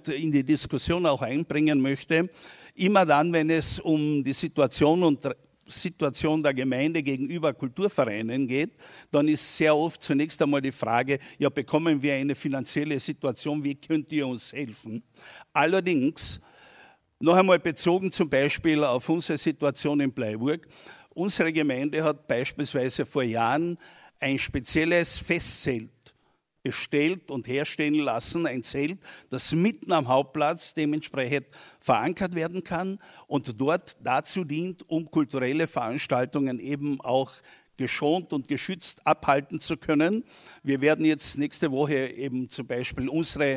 in die Diskussion auch einbringen möchte. Immer dann, wenn es um die Situation der Gemeinde gegenüber Kulturvereinen geht, dann ist sehr oft zunächst einmal die Frage, ja, bekommen wir eine finanzielle Situation, wie könnt ihr uns helfen? Allerdings, noch einmal bezogen zum Beispiel auf unsere Situation in Bleiburg, unsere Gemeinde hat beispielsweise vor Jahren ein spezielles Festzelt bestellt und herstellen lassen, ein Zelt, das mitten am Hauptplatz dementsprechend verankert werden kann und dort dazu dient, um kulturelle Veranstaltungen eben auch geschont und geschützt abhalten zu können. Wir werden jetzt nächste Woche eben zum Beispiel unsere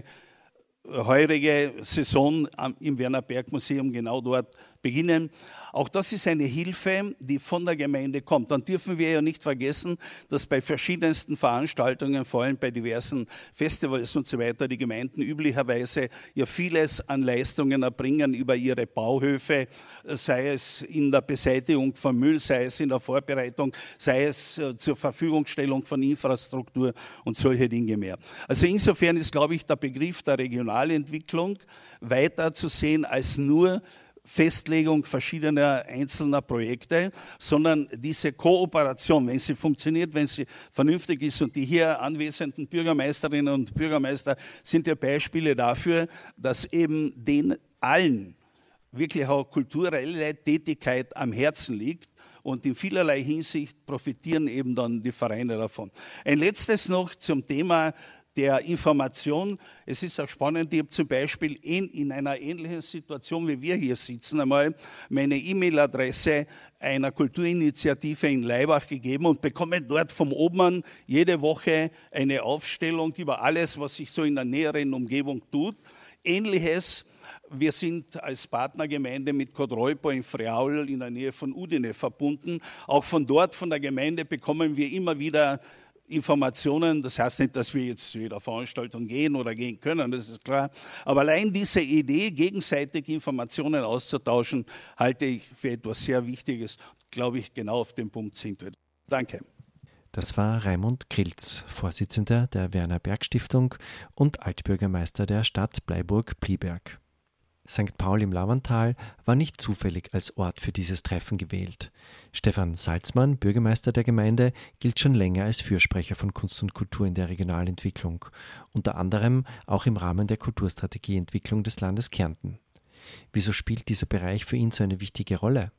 heurige Saison im Werner Berg Museum genau dort beginnen. Auch das ist eine Hilfe, die von der Gemeinde kommt. Dann dürfen wir ja nicht vergessen, dass bei verschiedensten Veranstaltungen, vor allem bei diversen Festivals und so weiter, die Gemeinden üblicherweise ja vieles an Leistungen erbringen über ihre Bauhöfe, sei es in der Beseitigung von Müll, sei es in der Vorbereitung, sei es zur Verfügungstellung von Infrastruktur und solche Dinge mehr. Also insofern ist, glaube ich, der Begriff der Regionalentwicklung weiter zu sehen als nur Festlegung verschiedener einzelner Projekte, sondern diese Kooperation, wenn sie funktioniert, wenn sie vernünftig ist, und die hier anwesenden Bürgermeisterinnen und Bürgermeister sind ja Beispiele dafür, dass eben den allen wirklich auch kulturelle Tätigkeit am Herzen liegt. Und in vielerlei Hinsicht profitieren eben dann die Vereine davon. Ein letztes noch zum Thema der Information. Es ist auch spannend, ich habe zum Beispiel in einer ähnlichen Situation, wie wir hier sitzen, einmal meine E-Mail-Adresse einer Kulturinitiative in Laibach gegeben und bekomme dort vom Obmann jede Woche eine Aufstellung über alles, was sich so in der näheren Umgebung tut. Ähnliches. Wir sind als Partnergemeinde mit Kodreupo in Friaul in der Nähe von Udine verbunden. Auch von dort, von der Gemeinde, bekommen wir immer wieder Informationen. Das heißt nicht, dass wir jetzt zu jeder Veranstaltung gehen oder gehen können, das ist klar. Aber allein diese Idee, gegenseitig Informationen auszutauschen, halte ich für etwas sehr Wichtiges. Glaube ich, genau auf dem Punkt sind wir. Danke. Das war Raimund Krilz, Vorsitzender der Werner Berg Stiftung und Altbürgermeister der Stadt Bleiburg-Pliberg. St. Paul im Lavantal war nicht zufällig als Ort für dieses Treffen gewählt. Stefan Salzmann, Bürgermeister der Gemeinde, gilt schon länger als Fürsprecher von Kunst und Kultur in der Regionalentwicklung, unter anderem auch im Rahmen der Kulturstrategieentwicklung des Landes Kärnten. Wieso spielt dieser Bereich für ihn so eine wichtige Rolle?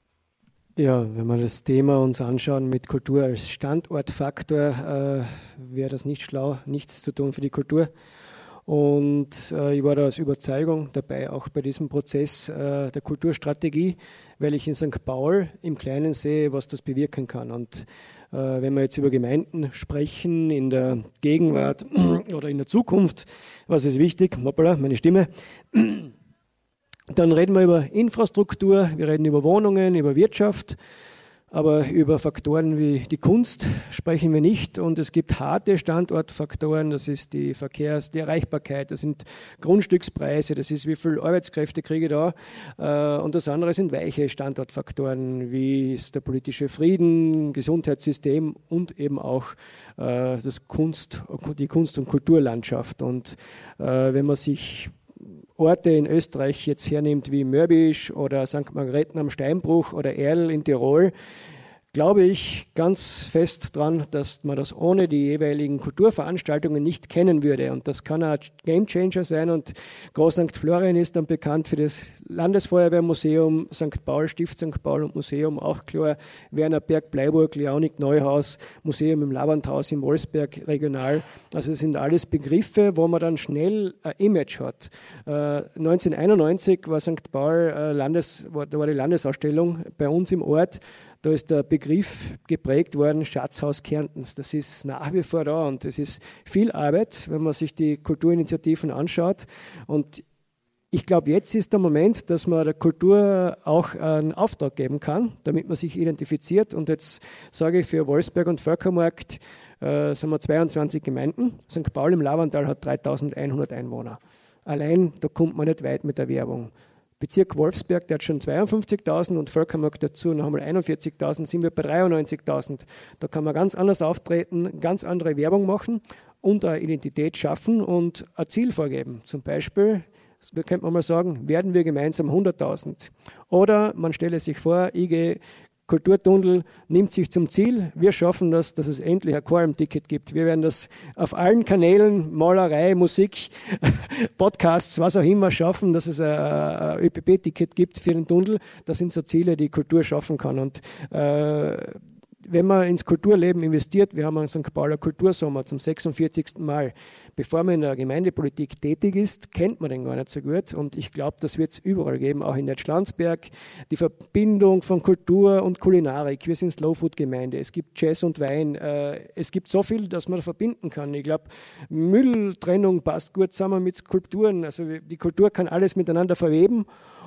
Ja, wenn wir das Thema uns anschauen mit Kultur als Standortfaktor, wäre das nicht schlau, nichts zu tun für die Kultur. Und ich war da aus Überzeugung dabei, auch bei diesem Prozess der Kulturstrategie, weil ich in St. Paul im Kleinen sehe, was das bewirken kann. Und wenn wir jetzt über Gemeinden sprechen, in der Gegenwart oder in der Zukunft, was ist wichtig? Hoppala, meine Stimme. Dann reden wir über Infrastruktur, wir reden über Wohnungen, über Wirtschaft. Aber über Faktoren wie die Kunst sprechen wir nicht, und es gibt harte Standortfaktoren, das ist die die Erreichbarkeit, das sind Grundstückspreise, das ist, wie viele Arbeitskräfte kriege ich da, und das andere sind weiche Standortfaktoren, wie ist der politische Frieden, Gesundheitssystem und eben auch die Kunst- und Kulturlandschaft. Und wenn man sich Orte in Österreich jetzt hernimmt wie Mörbisch oder St. Margrethen am Steinbruch oder Erl in Tirol, glaube ich ganz fest dran, dass man das ohne die jeweiligen Kulturveranstaltungen nicht kennen würde. Und das kann ein Gamechanger sein. Und Groß St. Florian ist dann bekannt für das Landesfeuerwehrmuseum, St. Paul, Stift St. Paul und Museum, auch klar, Werner Berg, Bleiburg, Leonik, Neuhaus, Museum im Lavanthaus in Wolfsberg, regional. Also das sind alles Begriffe, wo man dann schnell ein Image hat. 1991 war St. Paul da war die Landesausstellung bei uns im Ort. Da ist der Begriff geprägt worden, Schatzhaus Kärntens. Das ist nach wie vor da, und es ist viel Arbeit, wenn man sich die Kulturinitiativen anschaut. Und ich glaube, jetzt ist der Moment, dass man der Kultur auch einen Auftrag geben kann, damit man sich identifiziert. Und jetzt sage ich, für Wolfsberg und Völkermarkt sind wir 22 Gemeinden. St. Paul im Lavantal hat 3.100 Einwohner. Allein, da kommt man nicht weit mit der Werbung. Bezirk Wolfsberg, der hat schon 52.000 und Völkermarkt dazu noch einmal 41.000, sind wir bei 93.000. Da kann man ganz anders auftreten, ganz andere Werbung machen und eine Identität schaffen und ein Ziel vorgeben. Zum Beispiel Da könnte man mal sagen, werden wir gemeinsam 100.000. Oder man stelle sich vor, IG Kulturtunnel nimmt sich zum Ziel, wir schaffen das, dass es endlich ein Quorum-Ticket gibt. Wir werden das auf allen Kanälen, Malerei, Musik, Podcasts, was auch immer schaffen, dass es ein ÖPP-Ticket gibt für den Tunnel. Das sind so Ziele, die Kultur schaffen kann. Und wenn man ins Kulturleben investiert, wir haben einen St. Pauler Kultursommer zum 46. Mal, bevor man in der Gemeindepolitik tätig ist, kennt man den gar nicht so gut. Und ich glaube, das wird es überall geben, auch in Netschlandsberg. Die Verbindung von Kultur und Kulinarik. Wir sind Slow-Food-Gemeinde. Es gibt Jazz und Wein. Es gibt so viel, das man da verbinden kann. Ich glaube, Mülltrennung passt gut zusammen mit Skulpturen. Also die Kultur kann alles miteinander verweben.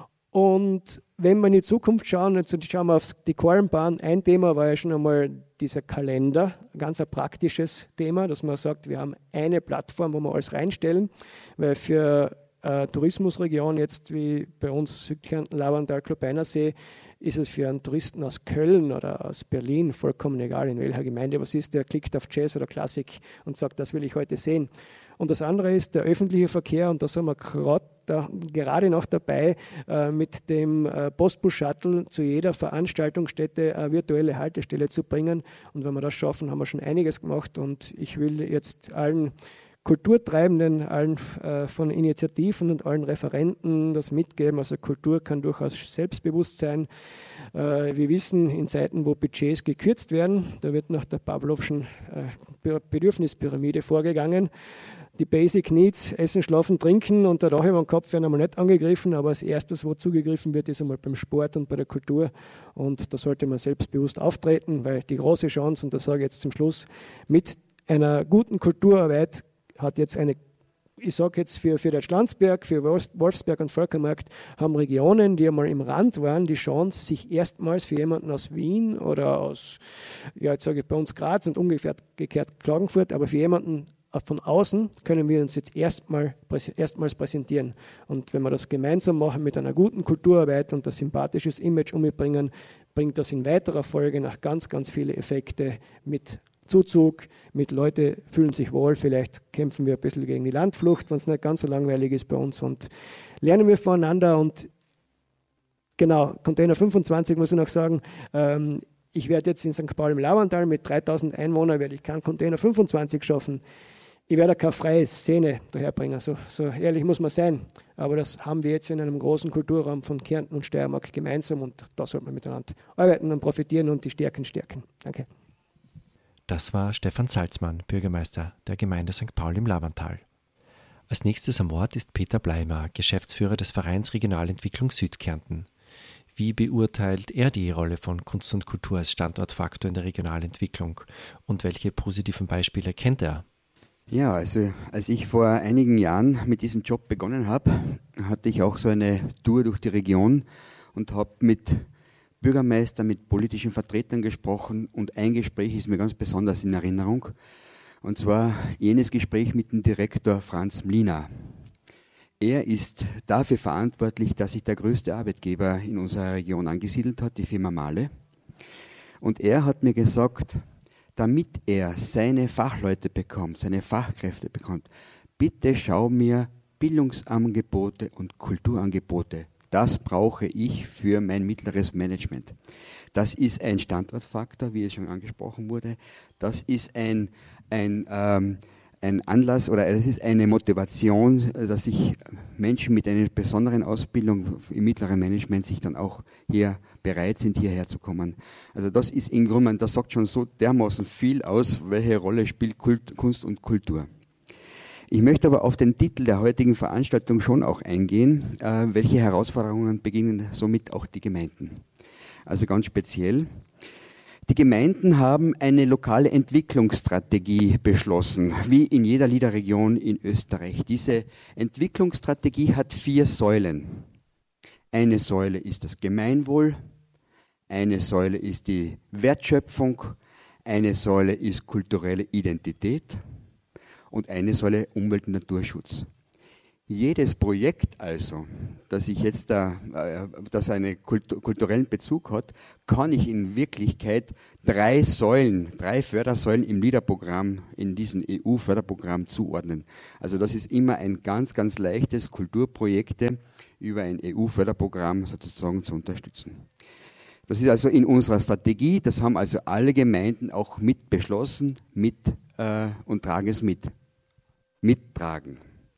Und wenn wir in die Zukunft schauen, jetzt schauen wir auf die Quorumbahn, ein Thema war ja schon einmal dieser Kalender, ganz ein praktisches Thema, dass man sagt, wir haben eine Plattform, wo wir alles reinstellen, weil für Tourismusregion jetzt wie bei uns Südkärnten, Lavandal, Klobeinersee, ist es für einen Touristen aus Köln oder aus Berlin vollkommen egal, in welcher Gemeinde was ist, der klickt auf Jazz oder Klassik und sagt, das will ich heute sehen. Und das andere ist der öffentliche Verkehr und da sind wir gerade noch dabei, mit dem Postbus-Shuttle zu jeder Veranstaltungsstätte eine virtuelle Haltestelle zu bringen. Und wenn wir das schaffen, haben wir schon einiges gemacht und ich will jetzt allen Kulturtreibenden, allen von Initiativen und allen Referenten das mitgeben. Also Kultur kann durchaus selbstbewusst sein. Wir wissen, in Zeiten, wo Budgets gekürzt werden, da wird nach der Pavlovschen Bedürfnispyramide vorgegangen. Die Basic Needs, Essen, Schlafen, Trinken und der Dach über dem Kopf werden einmal nicht angegriffen, aber als erstes, wo zugegriffen wird, ist einmal beim Sport und bei der Kultur. Und da sollte man selbstbewusst auftreten, weil die große Chance, und das sage ich jetzt zum Schluss, mit einer guten Kulturarbeit hat jetzt eine, ich sage jetzt für Deutschlandsberg, für Wolfsberg und Völkermarkt, haben Regionen, die einmal im Rand waren, die Chance, sich erstmals für jemanden aus Wien oder aus, ja jetzt sage ich bei uns Graz und umgekehrt Klagenfurt, aber für jemanden von außen können wir uns jetzt erstmals präsentieren. Und wenn wir das gemeinsam machen mit einer guten Kulturarbeit und ein sympathisches Image umbringen, bringt das in weiterer Folge nach ganz, ganz viele Effekte mit Zuzug, mit Leute fühlen sich wohl, vielleicht kämpfen wir ein bisschen gegen die Landflucht, wenn es nicht ganz so langweilig ist bei uns und lernen wir voneinander und genau, Container 25 muss ich noch sagen, ich werde jetzt in St. Paul im Lavandal mit 3000 Einwohnern, werde ich keinen Container 25 schaffen. Ich werde keine freie Szene daherbringen, so ehrlich muss man sein. Aber das haben wir jetzt in einem großen Kulturraum von Kärnten und Steiermark gemeinsam und da sollte man miteinander arbeiten und profitieren und die Stärken stärken. Danke. Das war Stefan Salzmann, Bürgermeister der Gemeinde St. Paul im Lavandal. Als nächstes am Wort ist Peter Bleimer, Geschäftsführer des Vereins Regionalentwicklung Südkärnten. Wie beurteilt er die Rolle von Kunst und Kultur als Standortfaktor in der Regionalentwicklung und welche positiven Beispiele kennt er? Ja, also als ich vor einigen Jahren mit diesem Job begonnen habe, hatte ich auch so eine Tour durch die Region und habe mit Bürgermeistern, mit politischen Vertretern gesprochen und ein Gespräch ist mir ganz besonders in Erinnerung und zwar jenes Gespräch mit dem Direktor Franz Mlina. Er ist dafür verantwortlich, dass sich der größte Arbeitgeber in unserer Region angesiedelt hat, die Firma Mahle. Und er hat mir gesagt, damit er seine Fachleute bekommt, seine Fachkräfte bekommt, bitte schau mir Bildungsangebote und Kulturangebote. Das brauche ich für mein mittleres Management. Das ist ein Standortfaktor, wie es schon angesprochen wurde. Das ist ein Anlass oder es ist eine Motivation, dass sich Menschen mit einer besonderen Ausbildung im mittleren Management sich dann auch hier bereit sind, hierher zu kommen. Also das ist im Grunde, das sagt schon so dermaßen viel aus, welche Rolle spielt Kunst und Kultur. Ich möchte aber auf den Titel der heutigen Veranstaltung schon auch eingehen, welche Herausforderungen begegnen somit auch die Gemeinden. Also ganz speziell. Die Gemeinden haben eine lokale Entwicklungsstrategie beschlossen, wie in jeder LIDA-Region in Österreich. Diese Entwicklungsstrategie hat 4 Säulen. Eine Säule ist das Gemeinwohl, eine Säule ist die Wertschöpfung, eine Säule ist kulturelle Identität und eine Säule Umwelt- und Naturschutz. Jedes Projekt also, dass ich jetzt das einen kulturellen Bezug hat, kann ich in Wirklichkeit 3 Fördersäulen im LEADER-Programm, in diesem EU-Förderprogramm zuordnen. Also das ist immer ein ganz, ganz leichtes, Kulturprojekte über ein EU-Förderprogramm sozusagen zu unterstützen. Das ist also in unserer Strategie, das haben also alle Gemeinden auch mit beschlossen und tragen es mittragen.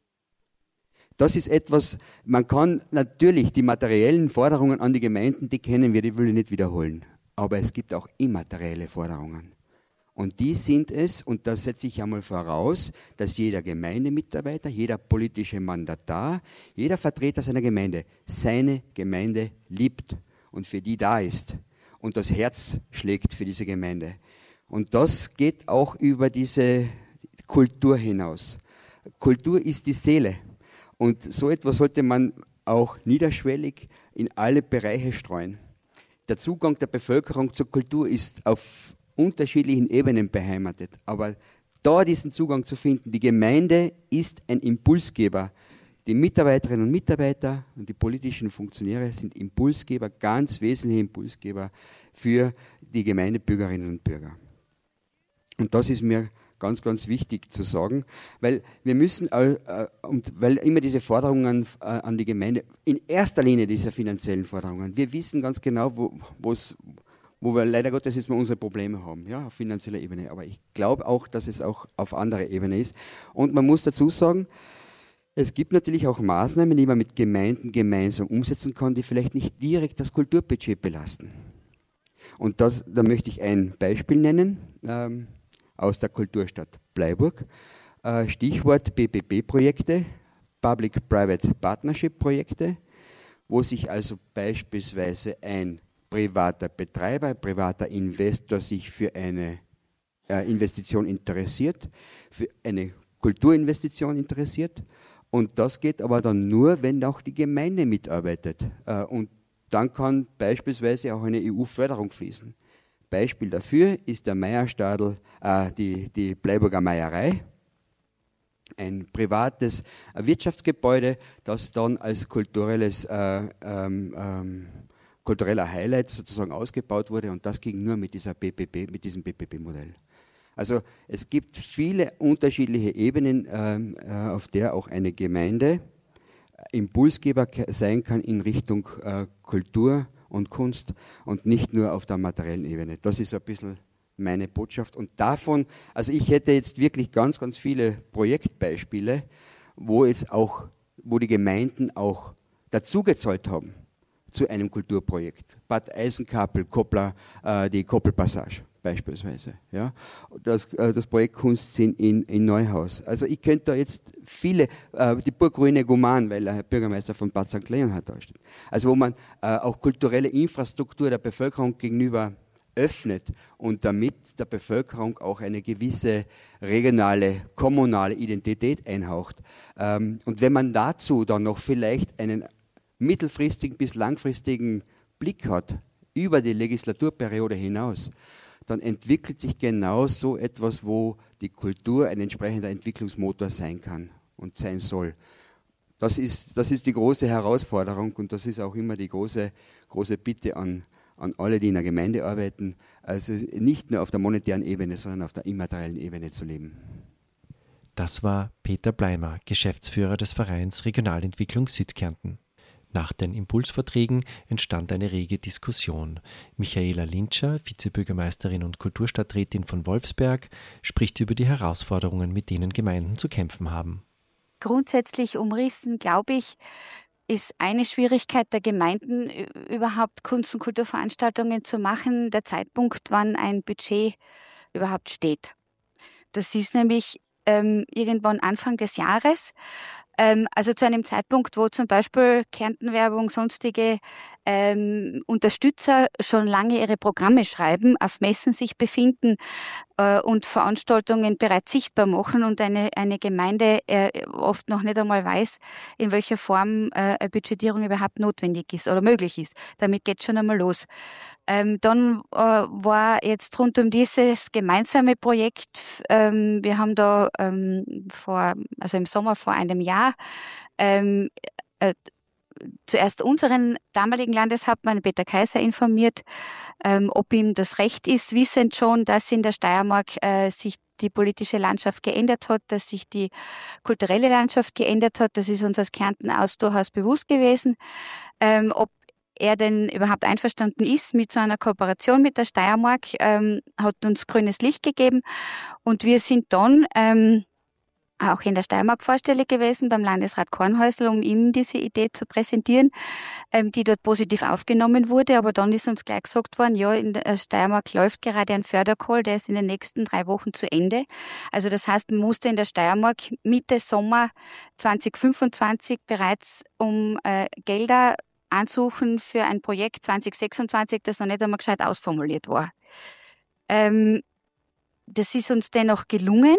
Das ist etwas, man kann natürlich die materiellen Forderungen an die Gemeinden, die kennen wir, die will ich nicht wiederholen. Aber es gibt auch immaterielle Forderungen. Und die sind es, und da setze ich einmal voraus, dass jeder Gemeindemitarbeiter, jeder politische Mandatar, jeder Vertreter seiner Gemeinde seine Gemeinde liebt und für die da ist und das Herz schlägt für diese Gemeinde. Und das geht auch über diese Kultur hinaus. Kultur ist die Seele. Und so etwas sollte man auch niederschwellig in alle Bereiche streuen. Der Zugang der Bevölkerung zur Kultur ist auf unterschiedlichen Ebenen beheimatet. Aber da diesen Zugang zu finden, die Gemeinde ist ein Impulsgeber. Die Mitarbeiterinnen und Mitarbeiter und die politischen Funktionäre sind Impulsgeber, ganz wesentliche Impulsgeber für die Gemeindebürgerinnen und Bürger. Und das ist mir ganz, ganz wichtig zu sagen, weil wir müssen, weil immer diese Forderungen an die Gemeinde, in erster Linie diese finanziellen Forderungen, wir wissen ganz genau, wo wir leider Gottes jetzt mal unsere Probleme haben, ja, auf finanzieller Ebene, aber ich glaube auch, dass es auch auf anderer Ebene ist. Und man muss dazu sagen, es gibt natürlich auch Maßnahmen, die man mit Gemeinden gemeinsam umsetzen kann, die vielleicht nicht direkt das Kulturbudget belasten. Und da möchte ich ein Beispiel nennen, aus der Kulturstadt Bleiburg. Stichwort PPP-Projekte, Public-Private Partnership-Projekte, wo sich also beispielsweise ein privater Betreiber, ein privater Investor sich für eine Investition interessiert, für eine Kulturinvestition interessiert. Und das geht aber dann nur, wenn auch die Gemeinde mitarbeitet. Und dann kann beispielsweise auch eine EU-Förderung fließen. Beispiel dafür ist der Meierstadl, die Bleiburger Meierei, ein privates Wirtschaftsgebäude, das dann als kultureller Highlight sozusagen ausgebaut wurde, und das ging nur mit diesem PPP-Modell. Also es gibt viele unterschiedliche Ebenen, auf der auch eine Gemeinde Impulsgeber sein kann in Richtung Kultur und Kunst und nicht nur auf der materiellen Ebene. Das ist ein bisschen meine Botschaft. Und davon, also ich hätte jetzt wirklich ganz, ganz viele Projektbeispiele, wo die Gemeinden auch dazugezahlt haben zu einem Kulturprojekt. Bad Eisenkapel, die Koppelpassage beispielsweise. Ja. Das Projekt Kunstsinn in Neuhaus. Also ich könnte da jetzt viele, die Burgruine Guman, weil der Herr Bürgermeister von Bad St. Leonhard da steht. Also wo man auch kulturelle Infrastruktur der Bevölkerung gegenüber öffnet und damit der Bevölkerung auch eine gewisse regionale, kommunale Identität einhaucht. Und wenn man dazu dann noch vielleicht einen mittelfristigen bis langfristigen Blick hat, über die Legislaturperiode hinaus, dann entwickelt sich genau so etwas, wo die Kultur ein entsprechender Entwicklungsmotor sein kann und sein soll. Das ist die große Herausforderung und das ist auch immer die große Bitte an alle, die in der Gemeinde arbeiten, also nicht nur auf der monetären Ebene, sondern auf der immateriellen Ebene zu leben. Das war Peter Bleimer, Geschäftsführer des Vereins Regionalentwicklung Südkärnten. Nach den Impulsvorträgen entstand eine rege Diskussion. Michaela Lintscher, Vizebürgermeisterin und Kulturstadträtin von Wolfsberg, spricht über die Herausforderungen, mit denen Gemeinden zu kämpfen haben. Grundsätzlich umrissen, glaube ich, ist eine Schwierigkeit der Gemeinden, überhaupt Kunst- und Kulturveranstaltungen zu machen, der Zeitpunkt, wann ein Budget überhaupt steht. Das ist nämlich irgendwann Anfang des Jahres, also zu einem Zeitpunkt, wo zum Beispiel Kärntenwerbung, sonstige Unterstützer schon lange ihre Programme schreiben, auf Messen sich befinden und Veranstaltungen bereits sichtbar machen und eine Gemeinde oft noch nicht einmal weiß, in welcher Form eine Budgetierung überhaupt notwendig ist oder möglich ist. Damit geht's schon einmal los. Dann war jetzt rund um dieses gemeinsame Projekt, wir haben da im Sommer vor einem Jahr zuerst unseren damaligen Landeshauptmann Peter Kaiser informiert, ob ihm das recht ist, wissend schon, dass in der Steiermark sich die politische Landschaft geändert hat, dass sich die kulturelle Landschaft geändert hat. Das ist uns aus Kärnten aus durchaus bewusst gewesen. Ob er denn überhaupt einverstanden ist mit so einer Kooperation mit der Steiermark, hat uns grünes Licht gegeben. Und wir sind dann auch in der Steiermark vorstellig gewesen beim Landesrat Kornhäusl, um ihm diese Idee zu präsentieren, die dort positiv aufgenommen wurde. Aber dann ist uns gleich gesagt worden, ja, in der Steiermark läuft gerade ein Fördercall, der ist in den nächsten 3 Wochen zu Ende. Also das heißt, man musste in der Steiermark Mitte Sommer 2025 bereits um Gelder ansuchen für ein Projekt 2026, das noch nicht einmal gescheit ausformuliert war. Das ist uns dennoch gelungen.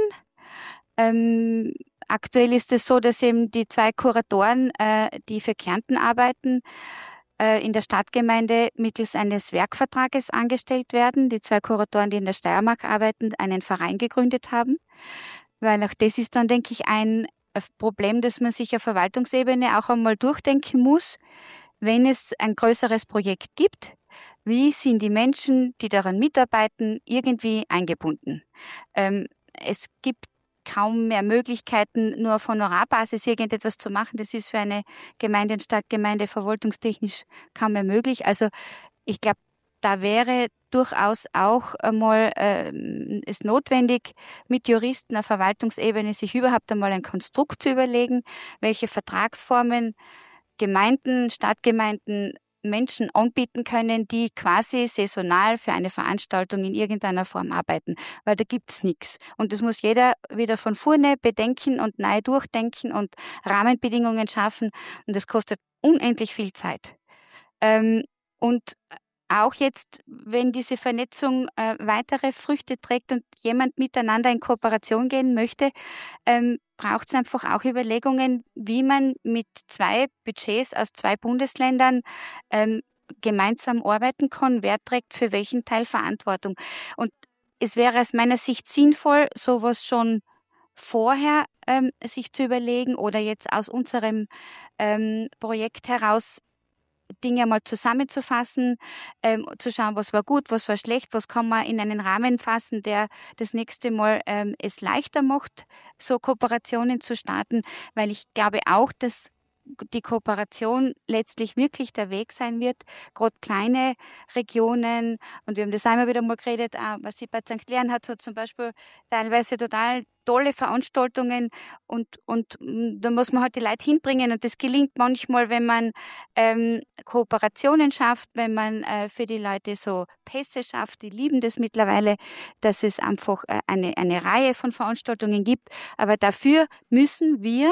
Aktuell ist es so, dass eben die 2 Kuratoren, die für Kärnten arbeiten, in der Stadtgemeinde mittels eines Werkvertrages angestellt werden. Die 2 Kuratoren, die in der Steiermark arbeiten, einen Verein gegründet haben. Weil auch das ist dann, denke ich, ein Problem, das man sich auf Verwaltungsebene auch einmal durchdenken muss. Wenn es ein größeres Projekt gibt, wie sind die Menschen, die daran mitarbeiten, irgendwie eingebunden? Es gibt kaum mehr Möglichkeiten, nur auf Honorarbasis irgendetwas zu machen. Das ist für eine Gemeinde und Stadtgemeinde verwaltungstechnisch kaum mehr möglich. Also ich glaube, da wäre durchaus auch einmal es notwendig, mit Juristen auf Verwaltungsebene sich überhaupt einmal ein Konstrukt zu überlegen, welche Vertragsformen Gemeinden, Stadtgemeinden Menschen anbieten können, die quasi saisonal für eine Veranstaltung in irgendeiner Form arbeiten, weil da gibt's nichts. Und das muss jeder wieder von vorne bedenken und neu durchdenken und Rahmenbedingungen schaffen. Und das kostet unendlich viel Zeit. Und auch jetzt, wenn diese Vernetzung weitere Früchte trägt und jemand miteinander in Kooperation gehen möchte, braucht es einfach auch Überlegungen, wie man mit 2 Budgets aus 2 Bundesländern gemeinsam arbeiten kann, wer trägt für welchen Teil Verantwortung. Und es wäre aus meiner Sicht sinnvoll, sowas schon vorher sich zu überlegen oder jetzt aus unserem Projekt heraus Dinge mal zusammenzufassen, zu schauen, was war gut, was war schlecht, was kann man in einen Rahmen fassen, der das nächste Mal es leichter macht, so Kooperationen zu starten, weil ich glaube auch, dass die Kooperation letztlich wirklich der Weg sein wird, gerade kleine Regionen, und wir haben das einmal wieder mal geredet, auch was sie bei St. Leonhard hat zum Beispiel teilweise total tolle Veranstaltungen und da muss man halt die Leute hinbringen und das gelingt manchmal, wenn man Kooperationen schafft, wenn man für die Leute so Pässe schafft, die lieben das mittlerweile, dass es einfach eine Reihe von Veranstaltungen gibt, aber dafür müssen wir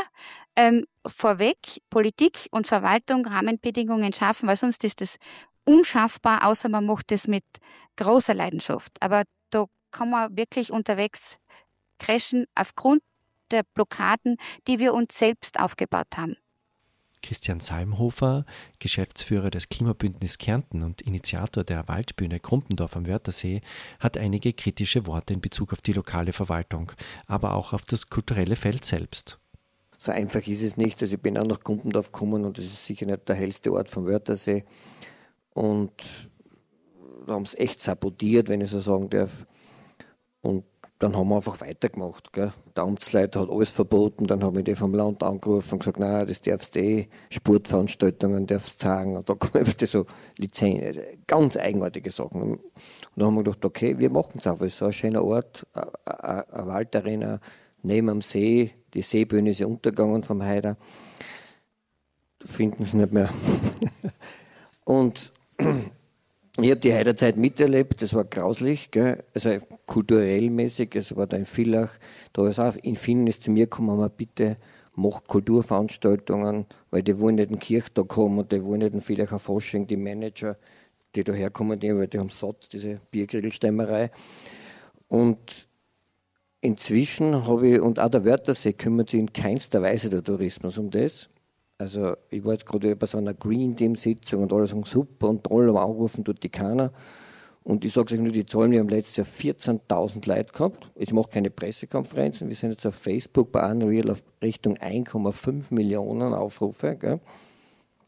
vorweg Politik und Verwaltung Rahmenbedingungen schaffen, weil sonst ist das unschaffbar, außer man macht das mit großer Leidenschaft. Aber da kann man wirklich unterwegs crashen aufgrund der Blockaden, die wir uns selbst aufgebaut haben. Christian Salmhofer, Geschäftsführer des Klimabündnis Kärnten und Initiator der Waldbühne Krumpendorf am Wörthersee, hat einige kritische Worte in Bezug auf die lokale Verwaltung, aber auch auf das kulturelle Feld selbst. So einfach ist es nicht. Also ich bin auch nach Krumpendorf gekommen und das ist sicher nicht der hellste Ort vom Wörthersee. Und da haben sie echt sabotiert, wenn ich so sagen darf. Und dann haben wir einfach weitergemacht. Gell. Der Amtsleiter hat alles verboten, dann habe ich die vom Land angerufen und gesagt, nein, das darfst du Sportveranstaltungen darfst du sagen. Und da kommen so Lizenzen, ganz eigenartige Sachen. Und dann haben wir gedacht, okay, wir machen es einfach. Es ist ein schöner Ort, eine Waldarena neben am See. Die Seebühne ist ja untergegangen vom Heider. Finden sie nicht mehr. Und ich habe die Heiderzeit miterlebt, das war grauslich, gell? Also kulturell mäßig, es war da in Villach, da ist auch in vielen ist zu mir gekommen, aber bitte macht Kulturveranstaltungen, weil die wollen nicht einen Kirchtag haben und die wollen nicht einen Villacher Fasching, die Manager, die da herkommen, weil die haben satt, diese Biergrillstemmerei. Und inzwischen habe ich, und auch der Wörthersee kümmert sich in keinster Weise der Tourismus um das. Also ich war jetzt gerade bei so einer Green-Team-Sitzung und alle sagen super und toll, aber anrufen tut die keiner. Und ich sage euch nur, die Zahlen, wir haben letztes Jahr 14.000 Leute gehabt. Ich mache keine Pressekonferenzen, wir sind jetzt auf Facebook bei Unreal auf Richtung 1,5 Millionen Aufrufe. Gell?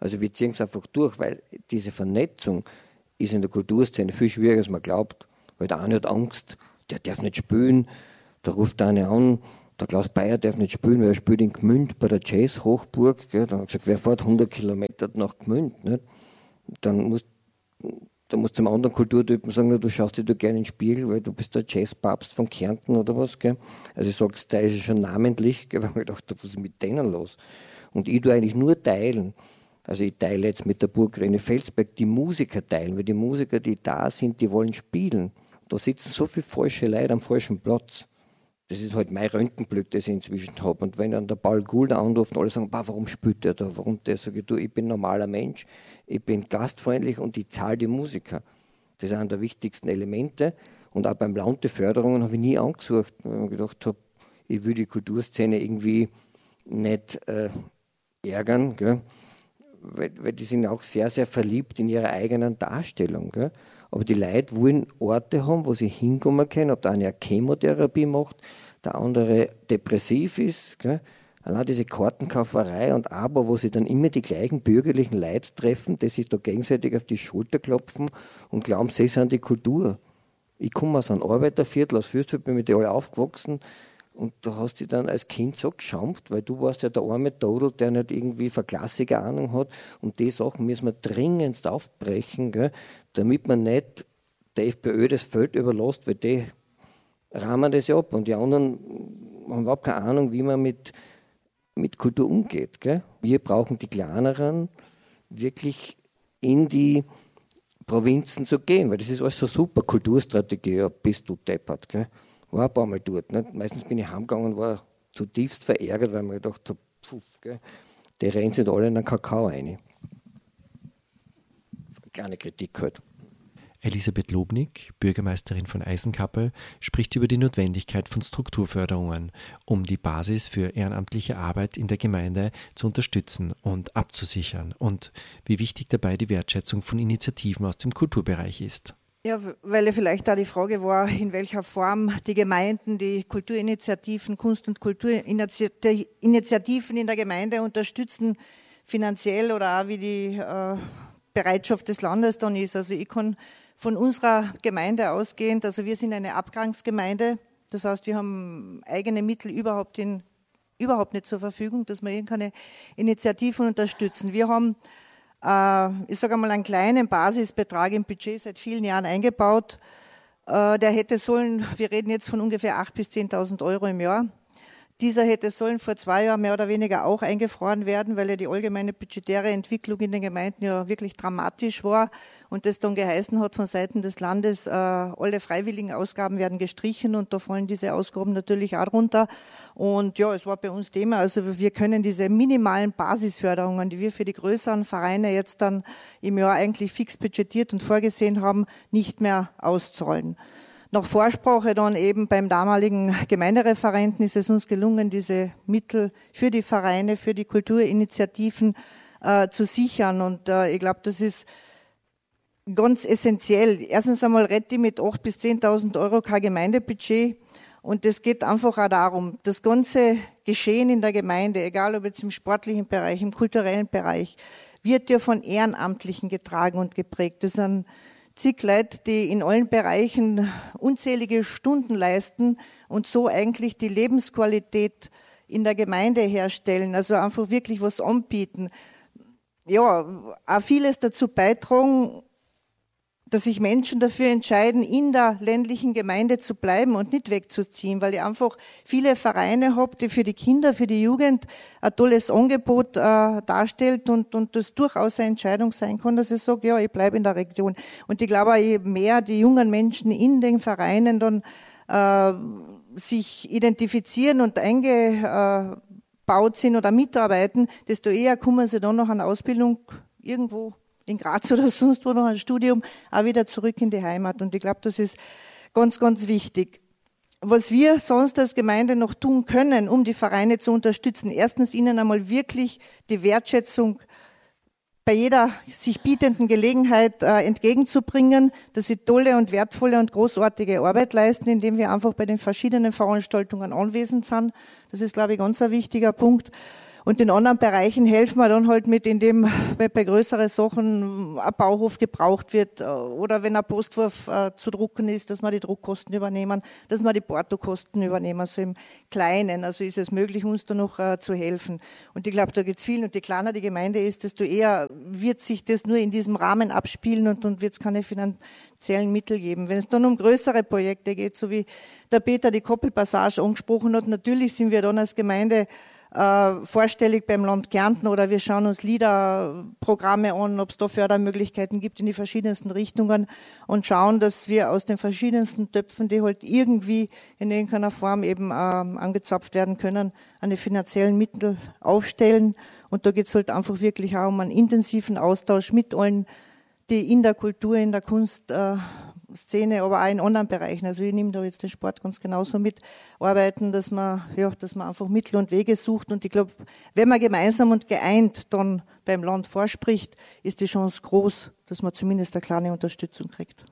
Also wir ziehen es einfach durch, weil diese Vernetzung ist in der Kulturszene viel schwieriger, als man glaubt. Weil der eine hat Angst, der darf nicht spielen, da ruft der eine an, der Klaus Bayer darf nicht spielen, weil er spielt in Gmünd bei der Jazz-Hochburg. Gell. Dann hat er gesagt, wer fährt 100 Kilometer nach Gmünd? Nicht? Dann musst du zum anderen Kulturtypen sagen, du schaust dir gerne in den Spiegel, weil du bist der Jazzpapst von Kärnten oder was. Gell. Also ich sage es, da ist es schon namentlich, gell, weil ich mir gedacht habe, was ist mit denen los? Und ich tue eigentlich nur teilen. Also ich teile jetzt mit der Burg Rhene-Felsberg die Musiker teilen, weil die Musiker, die da sind, die wollen spielen. Da sitzen so viele falsche Leute am falschen Platz. Das ist halt mein Röntgenblick, das ich inzwischen habe. Und wenn dann der Paul Gulder anruft und alle sagen, warum spielt der da, warum der, sage ich, du, ich bin ein normaler Mensch, ich bin gastfreundlich und ich zahle die Musiker. Das ist einer der wichtigsten Elemente. Und auch beim Launte-Förderungen habe ich nie angesucht, weil ich gedacht habe, ich will die Kulturszene irgendwie nicht ärgern, gell? Weil die sind auch sehr, sehr verliebt in ihrer eigenen Darstellung. Gell? Aber die Leute wollen Orte haben, wo sie hinkommen können, ob der eine Chemotherapie macht, der andere depressiv ist. Gell? Allein diese Kartenkauferei und aber, wo sie dann immer die gleichen bürgerlichen Leute treffen, die sich da gegenseitig auf die Schulter klopfen und glauben, sie sind die Kultur. Ich komme aus einem Arbeiterviertel, aus Fürstenfeld, bin mit denen alle aufgewachsen. Und da hast du dich dann als Kind so geschampt, weil du warst ja der arme Todel, der nicht irgendwie von Klassiker Ahnung hat. Und die Sachen müssen wir dringendst aufbrechen, gell, damit man nicht der FPÖ das Feld überlässt, weil die rahmen das ja ab. Und die anderen haben überhaupt keine Ahnung, wie man mit Kultur umgeht. Gell. Wir brauchen die Kleineren wirklich in die Provinzen zu gehen, weil das ist alles so super. Kulturstrategie, ja, bist du deppert. Gell. War ein paar Mal dort. Nicht? Meistens bin ich heimgegangen und war zutiefst verärgert, weil ich mir gedacht habe, pfuff, gell, die rennen sich alle in den Kakao rein. Kleine Kritik halt. Elisabeth Lobnig, Bürgermeisterin von Eisenkappel, spricht über die Notwendigkeit von Strukturförderungen, um die Basis für ehrenamtliche Arbeit in der Gemeinde zu unterstützen und abzusichern und wie wichtig dabei die Wertschätzung von Initiativen aus dem Kulturbereich ist. Ja, weil vielleicht da die Frage war, in welcher Form die Gemeinden, die Kulturinitiativen, Kunst- und Kulturinitiativen in der Gemeinde unterstützen, finanziell oder auch wie die Bereitschaft des Landes dann ist. Also ich kann von unserer Gemeinde ausgehend, also wir sind eine Abgangsgemeinde, das heißt, wir haben eigene Mittel überhaupt nicht zur Verfügung, dass wir irgendeine Initiativen unterstützen. Wir haben ich sage einmal, einen kleinen Basisbetrag im Budget seit vielen Jahren eingebaut. Der hätte sollen, wir reden jetzt von ungefähr 8.000 bis 10.000 Euro im Jahr. Dieser hätte sollen vor 2 Jahren mehr oder weniger auch eingefroren werden, weil ja die allgemeine budgetäre Entwicklung in den Gemeinden ja wirklich dramatisch war und das dann geheißen hat von Seiten des Landes, alle freiwilligen Ausgaben werden gestrichen und da fallen diese Ausgaben natürlich auch drunter. Und ja, es war bei uns Thema, also wir können diese minimalen Basisförderungen, die wir für die größeren Vereine jetzt dann im Jahr eigentlich fix budgetiert und vorgesehen haben, nicht mehr auszahlen. Nach Vorsprache dann eben beim damaligen Gemeindereferenten ist es uns gelungen, diese Mittel für die Vereine, für die Kulturinitiativen zu sichern. Und ich glaube, das ist ganz essentiell. Erstens einmal rette ich mit 8.000 bis 10.000 Euro kein Gemeindebudget. Und es geht einfach auch darum, das ganze Geschehen in der Gemeinde, egal ob jetzt im sportlichen Bereich, im kulturellen Bereich, wird ja von Ehrenamtlichen getragen und geprägt. Das sind zig Leute, die in allen Bereichen unzählige Stunden leisten und so eigentlich die Lebensqualität in der Gemeinde herstellen, also einfach wirklich was anbieten. Ja, auch vieles dazu beitragen, dass sich Menschen dafür entscheiden, in der ländlichen Gemeinde zu bleiben und nicht wegzuziehen, weil ich einfach viele Vereine habe, die für die Kinder, für die Jugend ein tolles Angebot darstellt und das durchaus eine Entscheidung sein kann, dass ich sage, ja, ich bleibe in der Region. Und ich glaube, je mehr die jungen Menschen in den Vereinen dann sich identifizieren und eingebaut sind oder mitarbeiten, desto eher kommen sie dann noch an Ausbildung irgendwo in Graz oder sonst wo noch ein Studium, auch wieder zurück in die Heimat. Und ich glaube, das ist ganz, ganz wichtig. Was wir sonst als Gemeinde noch tun können, um die Vereine zu unterstützen, erstens ihnen einmal wirklich die Wertschätzung bei jeder sich bietenden Gelegenheit entgegenzubringen, dass sie tolle und wertvolle und großartige Arbeit leisten, indem wir einfach bei den verschiedenen Veranstaltungen anwesend sind. Das ist, glaube ich, ganz ein wichtiger Punkt. Und in anderen Bereichen helfen wir dann halt mit, indem bei größeren Sachen ein Bauhof gebraucht wird oder wenn ein Postwurf zu drucken ist, dass wir die Druckkosten übernehmen, dass wir die Portokosten übernehmen, so im Kleinen. Also ist es möglich, uns da noch zu helfen. Und ich glaube, da geht es viel. Und je kleiner die Gemeinde ist, desto eher wird sich das nur in diesem Rahmen abspielen und wird es keine finanziellen Mittel geben. Wenn es dann um größere Projekte geht, so wie der Peter die Koppelpassage angesprochen hat, natürlich sind wir dann als Gemeinde vorstellig beim Land Kärnten oder wir schauen uns LIDA-Programme an, ob es da Fördermöglichkeiten gibt in die verschiedensten Richtungen und schauen, dass wir aus den verschiedensten Töpfen, die halt irgendwie in irgendeiner Form eben angezapft werden können, eine finanziellen Mittel aufstellen. Und da geht es halt einfach wirklich auch um einen intensiven Austausch mit allen, die in der Kultur, in der Kunstszene, aber auch in anderen Bereichen. Also ich nehme da jetzt den Sport ganz genauso mit, arbeiten, dass man einfach Mittel und Wege sucht. Und ich glaube, wenn man gemeinsam und geeint dann beim Land vorspricht, ist die Chance groß, dass man zumindest eine kleine Unterstützung kriegt.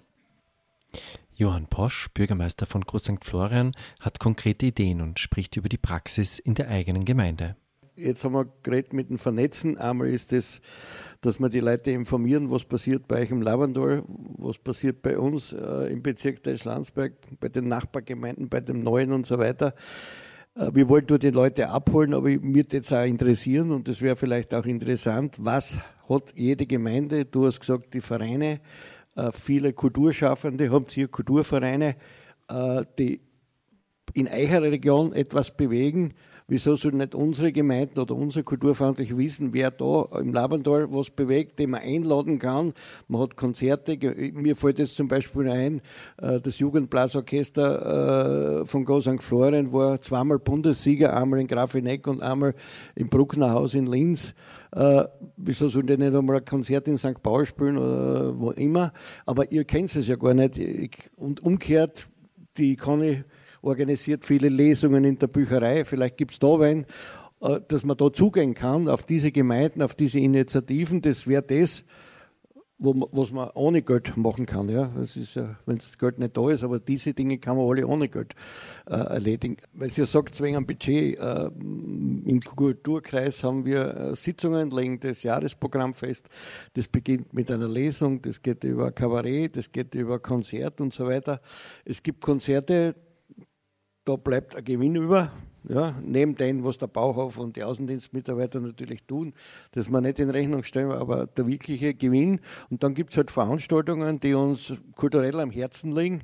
Johann Posch, Bürgermeister von Groß St. Florian, hat konkrete Ideen und spricht über die Praxis in der eigenen Gemeinde. Jetzt haben wir geredet mit dem Vernetzen. Einmal ist es, dass wir die Leute informieren, was passiert bei euch im Lavandal, was passiert bei uns im Bezirk Tesch-Landsberg, bei den Nachbargemeinden, bei dem Neuen und so weiter. Wir wollen nur die Leute abholen, aber mich würde jetzt auch interessieren und das wäre vielleicht auch interessant, was hat jede Gemeinde, du hast gesagt, die Vereine, viele Kulturschaffende haben hier Kulturvereine, die in eurer Region etwas bewegen. Wieso soll nicht unsere Gemeinden oder unsere Kulturverantwortlichen wissen, wer da im Lavandal was bewegt, den man einladen kann? Man hat Konzerte. Mir fällt jetzt zum Beispiel ein, das Jugendblasorchester von Groß St. Florian war zweimal Bundessieger, einmal in Grafeneck und einmal im Bruckner Haus in Linz. Wieso sollen die nicht einmal ein Konzert in St. Paul spielen oder wo immer? Aber ihr kennt es ja gar nicht. Und umgekehrt, die kann ich organisiert viele Lesungen in der Bücherei. Vielleicht gibt es da wen, dass man da zugehen kann auf diese Gemeinden, auf diese Initiativen. Das wäre das, was man ohne Geld machen kann. Ja? Das ist ja, wenn das Geld nicht da ist, aber diese Dinge kann man alle ohne Geld erledigen. Weil Sie sagt, wegen einem Budget, im Kulturkreis haben wir Sitzungen, legen das Jahresprogramm fest. Das beginnt mit einer Lesung, das geht über Kabarett, das geht über Konzert und so weiter. Es gibt Konzerte, da bleibt ein Gewinn über, ja, neben dem, was der Bauhof und die Außendienstmitarbeiter natürlich tun, das wir nicht in Rechnung stellen, aber der wirkliche Gewinn. Und dann gibt es halt Veranstaltungen, die uns kulturell am Herzen liegen,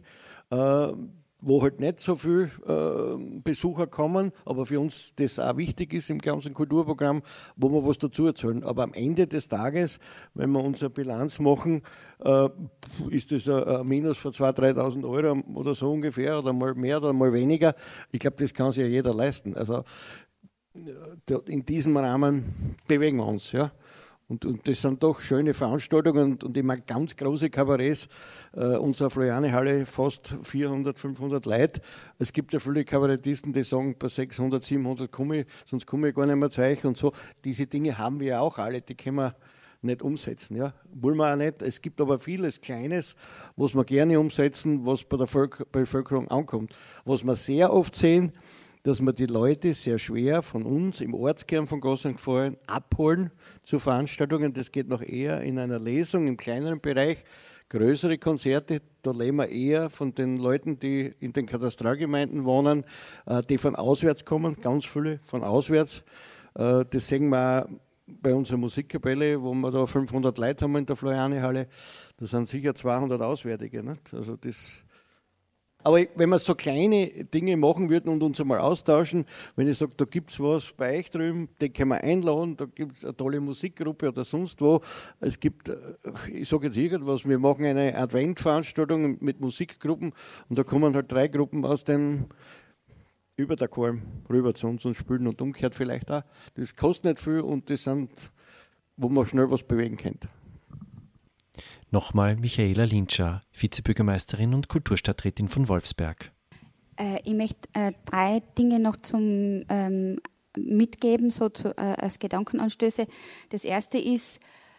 wo halt nicht so viel Besucher kommen, aber für uns das auch wichtig ist im ganzen Kulturprogramm, wo wir was dazu erzählen. Aber am Ende des Tages, wenn wir unsere Bilanz machen, ist das ein Minus von 2.000, 3.000 Euro oder so ungefähr, oder mal mehr oder mal weniger. Ich glaube, das kann sich ja jeder leisten. Also in diesem Rahmen bewegen wir uns, ja. Und das sind doch schöne Veranstaltungen und ich mag ganz große Kabarets. Unsere Floriane-Halle fast 400, 500 Leute. Es gibt ja viele Kabarettisten, die sagen, bei 600, 700 komme ich, sonst komme ich gar nicht mehr zu euch und so. Diese Dinge haben wir ja auch alle, die können wir nicht umsetzen. Ja? Wollen wir auch nicht. Es gibt aber vieles Kleines, was wir gerne umsetzen, was bei der Bevölkerung ankommt. Was wir sehr oft sehen, dass wir die Leute sehr schwer von uns im Ortskern von Groß St. Florian abholen zu Veranstaltungen. Das geht noch eher in einer Lesung im kleineren Bereich. Größere Konzerte, da leben wir eher von den Leuten, die in den Katastralgemeinden wohnen, die von auswärts kommen, ganz viele von auswärts. Das sehen wir auch bei unserer Musikkapelle, wo wir da 500 Leute haben in der Floriane-Halle. Da sind sicher 200 Auswärtige. Nicht? Also das. Aber wenn wir so kleine Dinge machen würden und uns einmal austauschen, wenn ich sage, da gibt es was bei euch drüben, den können wir einladen, da gibt es eine tolle Musikgruppe oder sonst wo. Es gibt, ich sage jetzt irgendwas, wir machen eine Adventveranstaltung mit Musikgruppen und da kommen halt 3 Gruppen aus dem über der Korn rüber zu uns und spielen und umgekehrt vielleicht auch. Das kostet nicht viel und das sind, wo man schnell was bewegen könnte. Nochmal Michaela Lintscher, Vizebürgermeisterin und Kulturstadträtin von Wolfsberg. Ich möchte 3 Dinge noch zum Mitgeben, so als Gedankenanstöße. Das erste ist,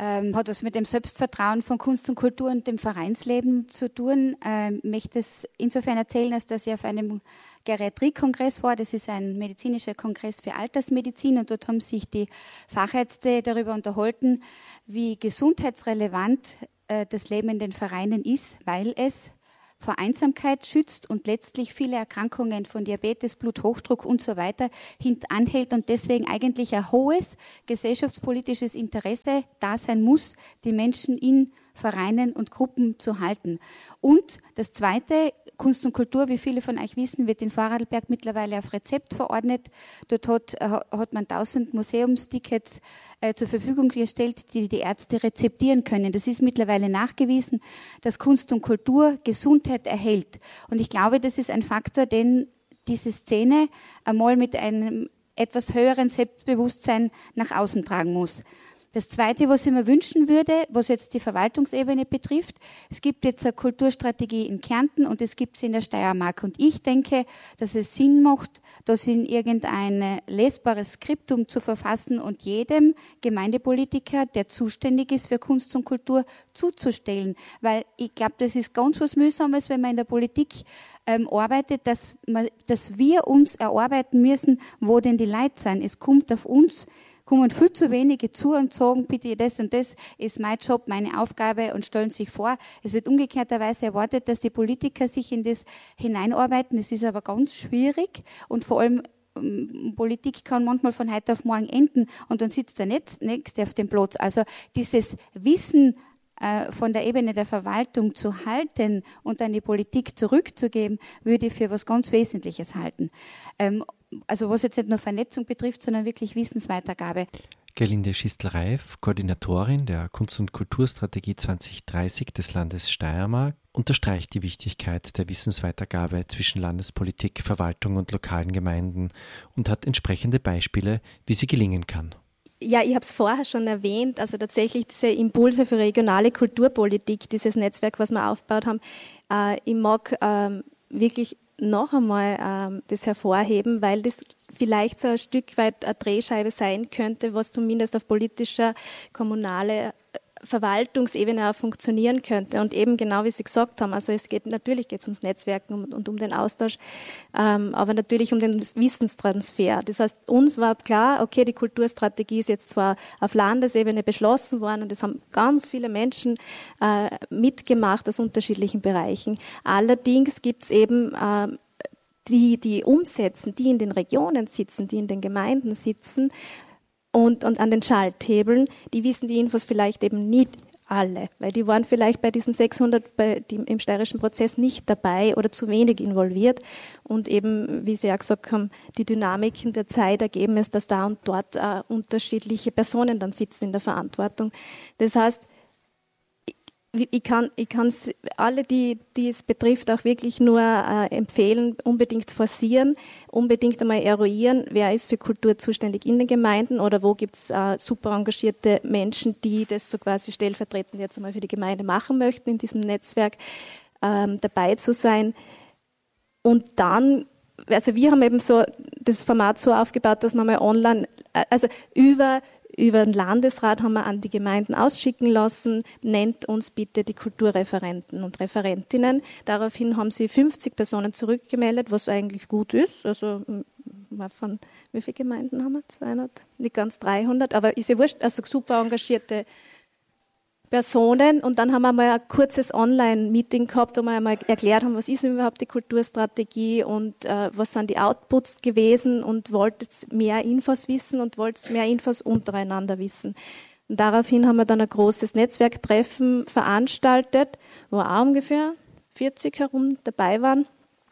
hat was mit dem Selbstvertrauen von Kunst und Kultur und dem Vereinsleben zu tun. Ich möchte es insofern erzählen, als dass ich auf einem Geriatrie-Kongress war. Das ist ein medizinischer Kongress für Altersmedizin und dort haben sich die Fachärzte darüber unterhalten, wie gesundheitsrelevant das Leben in den Vereinen ist, weil es vor Einsamkeit schützt und letztlich viele Erkrankungen von Diabetes, Bluthochdruck und so weiter hintanhält und deswegen eigentlich ein hohes gesellschaftspolitisches Interesse da sein muss, die Menschen in Vereinen und Gruppen zu halten. Und das Zweite, Kunst und Kultur, wie viele von euch wissen, wird in Vorarlberg mittlerweile auf Rezept verordnet. Dort hat man 1000 Museumstickets zur Verfügung gestellt, die die Ärzte rezeptieren können. Das ist mittlerweile nachgewiesen, dass Kunst und Kultur Gesundheit erhält. Und ich glaube, das ist ein Faktor, den diese Szene einmal mit einem etwas höheren Selbstbewusstsein nach außen tragen muss. Das Zweite, was ich mir wünschen würde, was jetzt die Verwaltungsebene betrifft, es gibt jetzt eine Kulturstrategie in Kärnten und es gibt sie in der Steiermark. Und ich denke, dass es Sinn macht, das in irgendein lesbares Skriptum zu verfassen und jedem Gemeindepolitiker, der zuständig ist für Kunst und Kultur, zuzustellen. Weil ich glaube, das ist ganz was Mühsames, wenn man in der Politik arbeitet, dass wir uns erarbeiten müssen, wo denn die Leute sind. Es kommt auf uns, kommen viel zu wenige zu und sagen, bitte das und das ist mein Job, meine Aufgabe und stellen sich vor. Es wird umgekehrterweise erwartet, dass die Politiker sich in das hineinarbeiten. Das ist aber ganz schwierig und vor allem Politik kann manchmal von heute auf morgen enden und dann sitzt der Nächste auf dem Platz. Also dieses Wissen von der Ebene der Verwaltung zu halten und an die Politik zurückzugeben, würde ich für was ganz Wesentliches halten. Also was jetzt nicht nur Vernetzung betrifft, sondern wirklich Wissensweitergabe. Gerlinde Schistel-Reif, Koordinatorin der Kunst- und Kulturstrategie 2030 des Landes Steiermark, unterstreicht die Wichtigkeit der Wissensweitergabe zwischen Landespolitik, Verwaltung und lokalen Gemeinden und hat entsprechende Beispiele, wie sie gelingen kann. Ja, ich habe es vorher schon erwähnt, also tatsächlich diese Impulse für regionale Kulturpolitik, dieses Netzwerk, was wir aufgebaut haben. Ich mag wirklich noch einmal das hervorheben, weil das vielleicht so ein Stück weit eine Drehscheibe sein könnte, was zumindest auf politischer, kommunaler Verwaltungsebene auch funktionieren könnte. Und eben genau wie Sie gesagt haben, also natürlich geht es ums Netzwerken und um den Austausch, aber natürlich um den Wissenstransfer. Das heißt, uns war klar, okay, die Kulturstrategie ist jetzt zwar auf Landesebene beschlossen worden und es haben ganz viele Menschen mitgemacht aus unterschiedlichen Bereichen. Allerdings gibt es eben die umsetzen, die in den Regionen sitzen, die in den Gemeinden sitzen, und an den Schalthebeln, die wissen die Infos vielleicht eben nicht alle, weil die waren vielleicht bei diesen 600 im steirischen Prozess nicht dabei oder zu wenig involviert und eben, wie Sie ja gesagt haben, die Dynamiken der Zeit ergeben es, dass da und dort unterschiedliche Personen dann sitzen in der Verantwortung. Das heißt, ich kann alle, die es betrifft, auch wirklich nur empfehlen, unbedingt forcieren, unbedingt einmal eruieren, wer ist für Kultur zuständig in den Gemeinden oder wo gibt es super engagierte Menschen, die das so quasi stellvertretend jetzt einmal für die Gemeinde machen möchten, in diesem Netzwerk dabei zu sein. Und dann, also wir haben eben so das Format so aufgebaut, dass man mal online, also über den Landesrat haben wir an die Gemeinden ausschicken lassen, nennt uns bitte die Kulturreferenten und Referentinnen. Daraufhin haben sie 50 Personen zurückgemeldet, was eigentlich gut ist. Also von wie viele Gemeinden haben wir? 200? Nicht ganz 300, aber ist ja wurscht, also super engagierte Personen. Und dann haben wir mal ein kurzes Online-Meeting gehabt, wo wir einmal erklärt haben, was ist überhaupt die Kulturstrategie und was sind die Outputs gewesen und wollt mehr Infos wissen und wollt mehr Infos untereinander wissen. Und daraufhin haben wir dann ein großes Netzwerktreffen veranstaltet, wo auch ungefähr 40 herum dabei waren.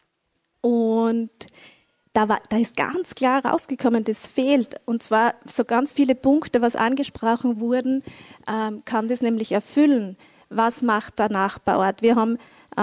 Und da ist ganz klar rausgekommen, das fehlt. Und zwar so ganz viele Punkte, was angesprochen wurden, kann das nämlich erfüllen. Was macht der Nachbarort? Wir haben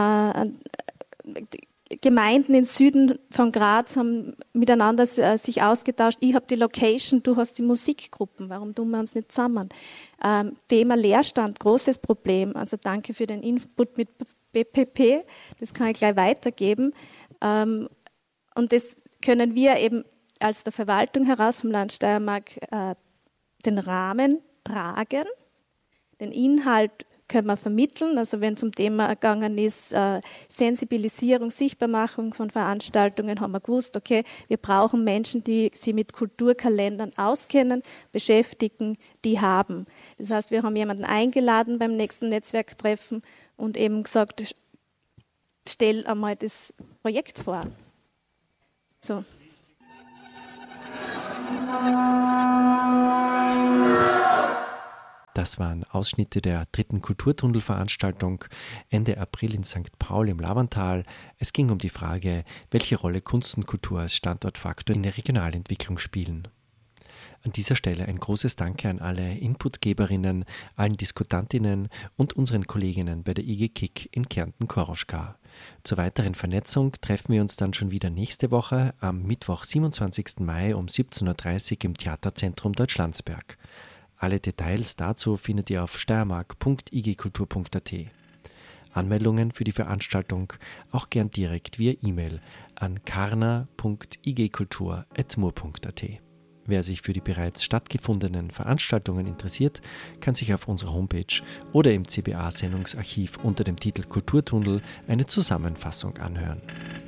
Gemeinden im Süden von Graz haben miteinander sich ausgetauscht. Ich habe die Location, du hast die Musikgruppen. Warum tun wir uns nicht zusammen? Thema Leerstand, großes Problem. Also danke für den Input mit BPP. Das kann ich gleich weitergeben. Und das können wir eben als der Verwaltung heraus vom Land Steiermark den Rahmen tragen. Den Inhalt können wir vermitteln, also wenn zum Thema gegangen ist, Sensibilisierung, Sichtbarmachung von Veranstaltungen, haben wir gewusst, okay, wir brauchen Menschen, die sich mit Kulturkalendern auskennen, beschäftigen, die haben. Das heißt, wir haben jemanden eingeladen beim nächsten Netzwerktreffen und eben gesagt, stell einmal das Projekt vor. So. Das waren Ausschnitte der 3. Kulturtunnelveranstaltung Ende April in St. Paul im Lavantal. Es ging um die Frage, welche Rolle Kunst und Kultur als Standortfaktor in der Regionalentwicklung spielen. An dieser Stelle ein großes Danke an alle Inputgeberinnen, allen Diskutantinnen und unseren Kolleginnen bei der IG KIK in Kärnten-Koroschka. Zur weiteren Vernetzung treffen wir uns dann schon wieder nächste Woche am Mittwoch, 27. Mai um 17.30 Uhr im Theaterzentrum Deutschlandsberg. Alle Details dazu findet ihr auf steiermark.igkultur.at. Anmeldungen für die Veranstaltung auch gern direkt via E-Mail an karna.igkultur@mur.at. Wer sich für die bereits stattgefundenen Veranstaltungen interessiert, kann sich auf unserer Homepage oder im CBA-Sendungsarchiv unter dem Titel Kulturtunnel eine Zusammenfassung anhören.